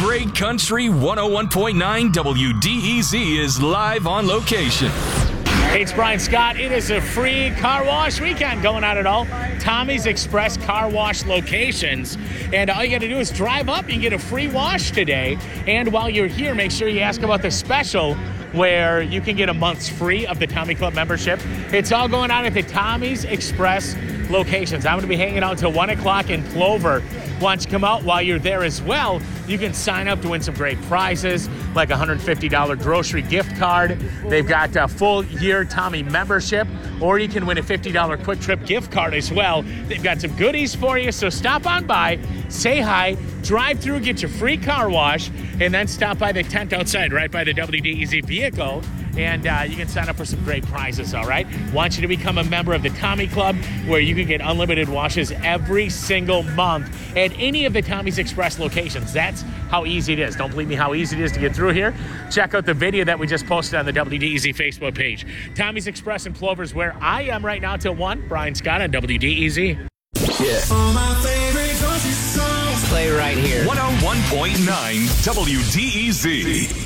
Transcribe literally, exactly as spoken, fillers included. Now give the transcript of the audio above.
Great Country one oh one point nine W D E Z is live on location. Hey, it's Brian Scott. It is a free car wash weekend going on at all Tommy's Express car wash locations. And all you got to do is drive up and get a free wash today. And while you're here, make sure you ask about the special where you can get a month's free of the Tommy Club membership. It's all going on at the Tommy's Express locations. I'm going to be hanging out until one o'clock in Plover. Why don't you come out while you're there as well? You can sign up to win some great prizes, like a one hundred fifty dollars grocery gift card. They've got a full year Tommy membership, or you can win a fifty dollars Quick Trip gift card as well. They've got some goodies for you, so stop on by, say hi, drive through, get your free car wash, and then stop by the tent outside right by the W D E Z vehicle, and uh, you can sign up for some great prizes, all right? Want you to become a member of the Tommy Club, where you can get unlimited washes every single month at any of the Tommy's Express locations. That's how easy it is. Don't believe me how easy it is to get through here? Check out the video that we just posted on the W D E Z Facebook page. Tommy's Express in Plover is where I am right now till one. Brian Scott on W D E Z. Yeah. All my favorite country songs play right here. one oh one point nine W D E Z.